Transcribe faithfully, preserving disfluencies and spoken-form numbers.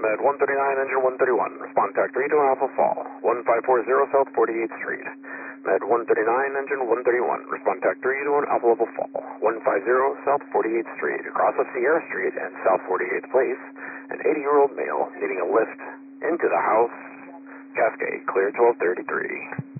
Med one thirty-nine, engine one thirty-one. Respond tac three to Alpha Fall. one five four zero South forty-eighth Street. Med one thirty-nine, engine one thirty-one. Respond tac three to an Alpha Level Fall. one five zero South forty-eighth Street. Across of Sierra Street and South forty-eighth Place. An eighty-year-old male needing a lift into the house. Cascade, clear twelve thirty-three.